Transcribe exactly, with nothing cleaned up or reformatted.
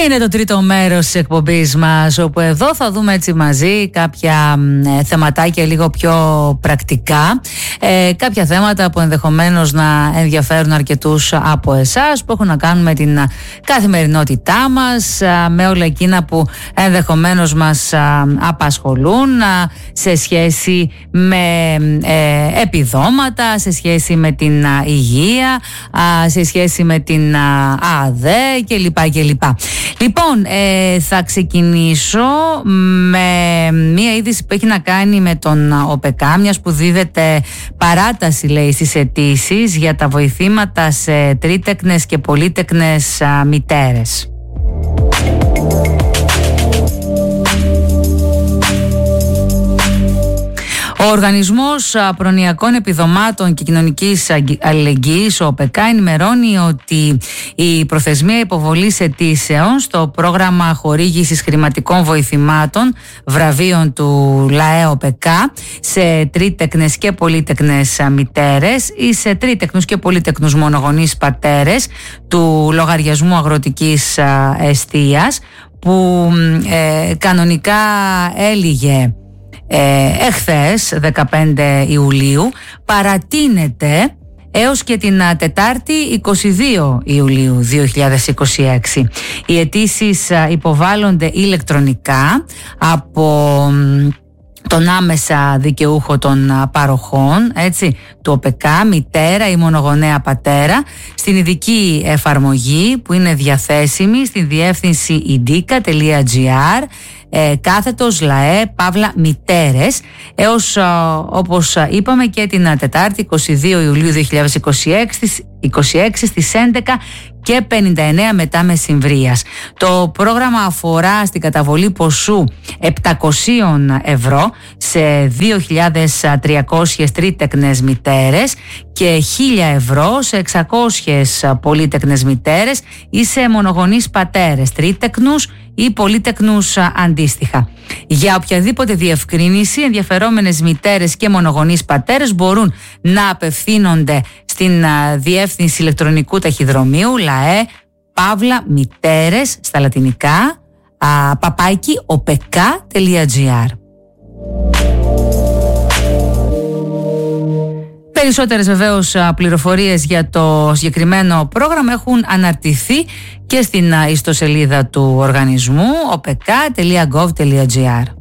Είναι το τρίτο μέρος της εκπομπής μας, όπου εδώ θα δούμε έτσι μαζί κάποια ε, θεματάκια λίγο πιο πρακτικά, ε, κάποια θέματα που ενδεχομένως να ενδιαφέρουν αρκετούς από εσάς, που έχουν να κάνουν με την καθημερινότητά μας, ε, με όλα εκείνα που ενδεχομένως μας ε, απασχολούν, ε, σε σχέση με ε, επιδόματα, σε σχέση με την ε, υγεία, ε, σε σχέση με την ε, ΑΔΕ κλπ. κλπ. Λοιπόν, ε, θα ξεκινήσω με μία είδηση που έχει να κάνει με τον ΟΠΕΚΑ, μιας που δίδεται παράταση, λέει, στις αιτήσεις για τα βοηθήματα σε τρίτεκνες και πολύτεκνες α, μητέρες. Ο Οργανισμός Προνοιακών Επιδομάτων και Κοινωνικής Αλληλεγγύης, ο ΟΠΕΚΑ, ενημερώνει ότι η προθεσμία υποβολής αιτήσεων στο πρόγραμμα χορήγησης χρηματικών βοηθημάτων βραβείων του ΛΑΕ ΟΠΕΚΑ σε τρίτεκνες και πολύτεκνες μητέρες ή σε τρίτεκνους και πολύτεκνους μονογονείς πατέρες του λογαριασμού αγροτικής εστίας, που ε, κανονικά έλυγε Ε, εχθές δεκαπέντε Ιουλίου, παρατείνεται έως και την Τετάρτη είκοσι δύο Ιουλίου δύο χιλιάδες είκοσι έξι. Οι αιτήσεις υποβάλλονται ηλεκτρονικά από τον άμεσα δικαιούχο των παροχών, έτσι, του ΟΠΕΚΑ, μητέρα ή μονογονέα πατέρα, στην ειδική εφαρμογή που είναι διαθέσιμη στη διεύθυνση indica.gr ε, κάθετος ΛΑΕ παύλα μητέρες, έως όπως είπαμε και την Τετάρτη είκοσι δύο Ιουλίου δύο χιλιάδες είκοσι έξι στις έντεκα και πενήντα εννέα μετά μεσημβρίας. Το πρόγραμμα αφορά στην καταβολή ποσού επτακόσια ευρώ σε δύο χιλιάδες τριακόσιες τρίτεκνες μητέρες και χίλια ευρώ σε εξακόσιες πολύτεκνες μητέρες ή σε μονογονείς πατέρες, τρίτεκνους ή πολύτεκνους αντίστοιχα. Για οποιαδήποτε διευκρίνηση, ενδιαφερόμενες μητέρες και μονογονείς πατέρες μπορούν να απευθύνονται στην διεύθυνση ηλεκτρονικού ταχυδρομείου ΛΑΕ παύλα μητέρες στα λατινικά παπάκι opeka.gr. Περισσότερες βεβαίως πληροφορίες για το συγκεκριμένο πρόγραμμα έχουν αναρτηθεί και στην ιστοσελίδα του οργανισμού opeka.gov.gr.